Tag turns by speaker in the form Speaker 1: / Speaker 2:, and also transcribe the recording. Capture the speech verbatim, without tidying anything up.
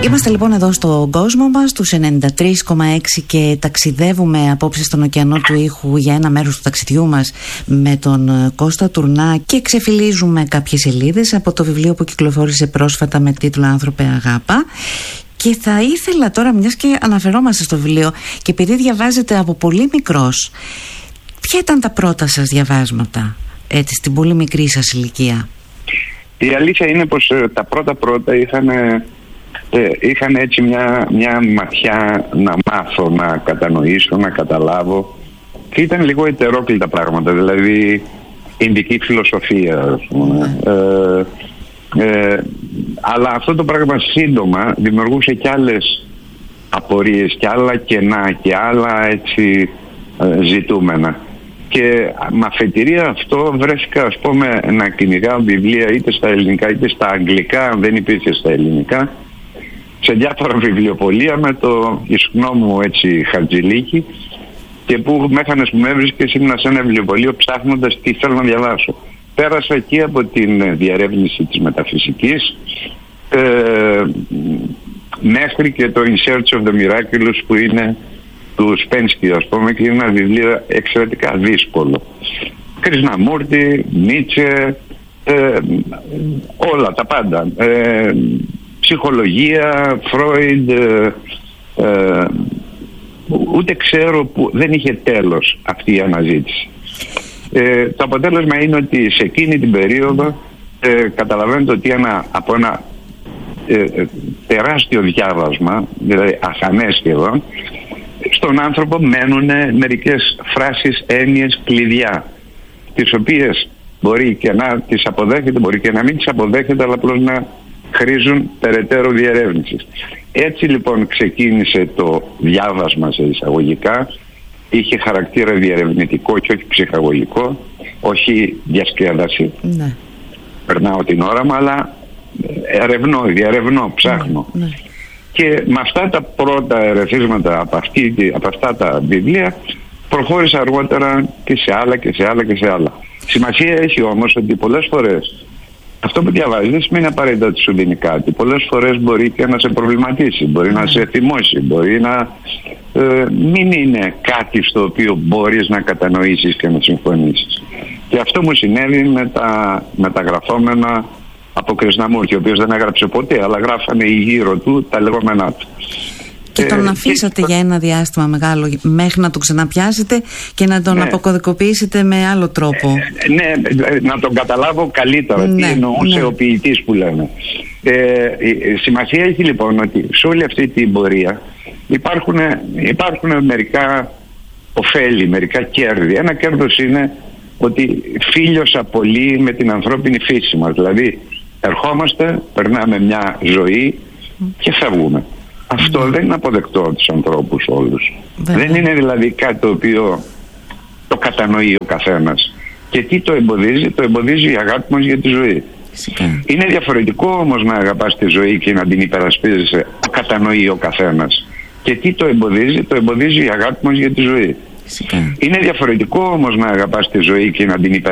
Speaker 1: Είμαστε λοιπόν εδώ στον κόσμο μας, στους ενενήντα τρία κόμμα έξι, και ταξιδεύουμε απόψε στον ωκεανό του ήχου για ένα μέρος του ταξιδιού μας με τον Κώστα Τουρνά και ξεφυλίζουμε κάποιες σελίδες από το βιβλίο που κυκλοφόρησε πρόσφατα με τίτλο «Άνθρωπε αγάπα». Και θα ήθελα τώρα, μιας και αναφερόμαστε στο βιβλίο και επειδή διαβάζετε από πολύ μικρός, ποια ήταν τα πρώτα σας διαβάσματα, έτσι, στην πολύ μικρή σας ηλικία?
Speaker 2: Η αλήθεια είναι πως ε, τα πρώτα πρώτα είχαν, ε, είχαν έτσι μια, μια ματιά να μάθω, να κατανοήσω, να καταλάβω, και ήταν λίγο ετερόκλητα πράγματα, δηλαδή ινδική φιλοσοφία, ας πούμε. ε, ε, αλλά αυτό το πράγμα σύντομα δημιουργούσε κι άλλες απορίες και άλλα κενά και άλλα έτσι ε, ζητούμενα. Και με αφετηρία αυτό βρέθηκα, ας πούμε, να κυνηγάω βιβλία είτε στα ελληνικά είτε στα αγγλικά, αν δεν υπήρχε στα ελληνικά, σε διάφορα βιβλιοπωλεία με το ισχνό μου έτσι χαρτζηλίκι, και που με έχανες που με έβρισκες, ήμουν σε ένα βιβλιοπωλείο ψάχνοντας τι θέλω να διαβάσω. Πέρασα εκεί από την διαρεύνηση της μεταφυσικής ε, μέχρι και το In Search of the Miraculous, που είναι του Σπένσκι, ας πούμε, και είναι ένα βιβλίο εξαιρετικά δύσκολο. Κρίσναμούρτη, Νίτσε, ε, όλα τα πάντα. Ε, ψυχολογία, Φρόιντ, ε, ε, ούτε ξέρω που δεν είχε τέλος αυτή η αναζήτηση. Ε, το αποτέλεσμα είναι ότι σε εκείνη την περίοδο ε, καταλαβαίνετε ότι ένα, από ένα ε, ε, τεράστιο διάβασμα, δηλαδή αθανές σχεδόν, στον άνθρωπο μένουν μερικές φράσεις, έννοιες, κλειδιά, τις οποίες μπορεί και να τις αποδέχεται, μπορεί και να μην τις αποδέχεται, αλλά απλώς να χρήζουν περαιτέρω διερεύνησης. Έτσι λοιπόν ξεκίνησε το διάβασμα σε εισαγωγικά. Είχε χαρακτήρα διερευνητικό και όχι ψυχαγωγικό, όχι διασκέδαση. Ναι. Περνάω την ώρα μου, αλλά ερευνώ, διαρευνώ, ψάχνω. Ναι, ναι. Και με αυτά τα πρώτα ερεθίσματα από, αυτή, από αυτά τα βιβλία προχώρησα αργότερα και σε άλλα και σε άλλα και σε άλλα. Σημασία έχει όμως ότι πολλές φορές αυτό που διαβάζεις δεν σημαίνει απαραίτητα ότι σου δίνει κάτι. Πολλές φορές μπορεί και να σε προβληματίσει, μπορεί να σε θυμώσει, μπορεί να ε, μην είναι κάτι στο οποίο μπορείς να κατανοήσεις και να συμφωνήσεις. Και αυτό μου συνέβη με τα, με τα γραφόμενα από Κρίσναμούρτη, ο οποίος δεν έγραψε ποτέ, αλλά γράφανε οι γύρω του τα λεγόμενά του.
Speaker 1: Και τον ε, αφήσατε και... για ένα διάστημα μεγάλο μέχρι να τον ξαναπιάσετε και να τον ναι. αποκωδικοποιήσετε με άλλο τρόπο.
Speaker 2: Ε, ναι, να τον καταλάβω καλύτερα, ναι, τι εννοούσε ναι. ο ποιητής που λέμε. Ε, η σημασία έχει λοιπόν ότι σε όλη αυτή την πορεία υπάρχουν, υπάρχουν μερικά ωφέλη, μερικά κέρδη. Ένα κέρδος είναι ότι φίλωσα πολύ με την ανθρώπινη φύση μας. Δηλαδή ερχόμαστε, περνάμε μια ζωή και φεύγουμε. Αυτό mm. δεν είναι αποδεκτό από τους ανθρώπους όλους. Βέβαια. Δεν είναι δηλαδή κάτι το οποίο το κατανοεί ο καθένας. Και τι το εμποδίζει? Το εμποδίζει η αγάπη μας για τη ζωή. Φυσικά. Είναι διαφορετικό όμως να αγαπάς τη ζωή και να την υπερασπίζεσαι. Το κατανοεί ο καθένας. Και τι το εμποδίζει? Το εμποδίζει η αγάπη μας για τη ζωή. Φυσικά. Είναι διαφορετικό όμως να αγαπάς τη ζωή και να την υπερασπίζεσαι.